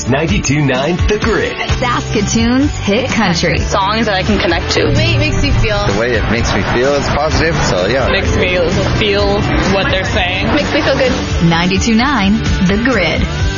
92.9 The Grid. Saskatoon's hit country. Songs that I can connect to. The way it makes me feel. The way it makes me feel is positive, so yeah. Makes me feel what they're saying. Makes me feel good. 92.9 The Grid.